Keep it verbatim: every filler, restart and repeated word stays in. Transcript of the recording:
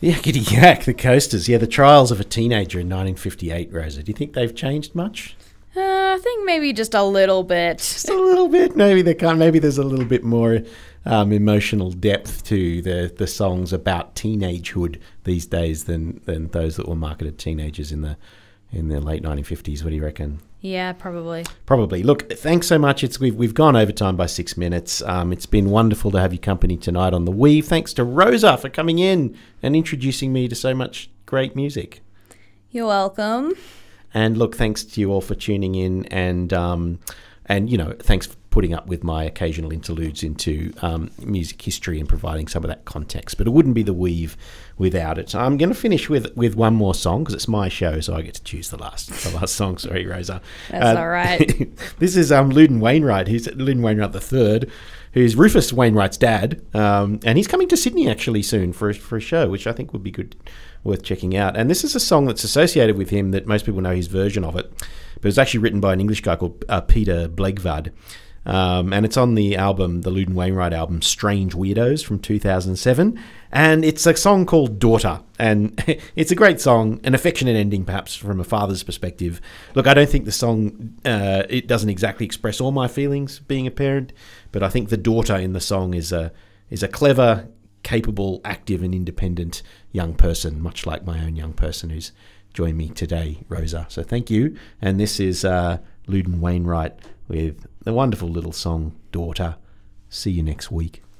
Yakety yak, the Coasters. Yeah, the trials of a teenager in nineteen fifty-eight, Rosa. Do you think they've changed much? Uh, I think maybe just a little bit. Just a little bit. Maybe they can't. Maybe there's a little bit more um, emotional depth to the, the songs about teenagehood these days than, than those that were marketed teenagers in the in the late nineteen fifties. What do you reckon? Yeah, probably. Probably. Look, thanks so much. It's we've we've gone over time by six minutes. Um, it's been wonderful to have your company tonight on The Weave. Thanks to Rosa for coming in and introducing me to so much great music. You're welcome. And look, thanks to you all for tuning in, and um, and you know, thanks for putting up with my occasional interludes into um, music history and providing some of that context. But it wouldn't be The Weave without it. I'm going to finish with with one more song because it's my show, so I get to choose the last the last song. Sorry, Rosa. That's uh, all right. This is um, Loudon Wainwright. He's Loudon Wainwright the third, who's Rufus Wainwright's dad, um, and he's coming to Sydney actually soon for a, for a show, which I think would be good, worth checking out. And this is a song that's associated with him that most people know his version of it, but it's actually written by an English guy called uh, Peter Blegvad. Um, and it's on the album, the Loudon Wainwright album, Strange Weirdos from two thousand seven. And it's a song called Daughter. And it's a great song, an affectionate ending perhaps from a father's perspective. Look, I don't think the song, uh, it doesn't exactly express all my feelings being a parent, but I think the daughter in the song is a is a clever, capable, active and independent young person, much like my own young person who's joined me today, Rosa. So thank you. And this is uh, Loudon Wainwright with the wonderful little song, Daughter. See you next week.